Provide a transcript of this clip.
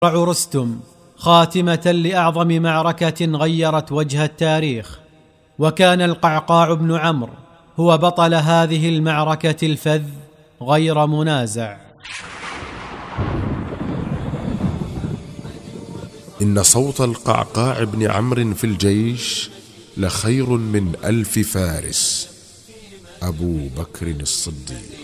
رستم خاتمة لأعظم معركة غيرت وجه التاريخ، وكان القعقاع بن عمرو هو بطل هذه المعركة الفذ غير منازع. إن صوت القعقاع بن عمرو في الجيش لخير من 1000 فارس. أبو بكر الصديق.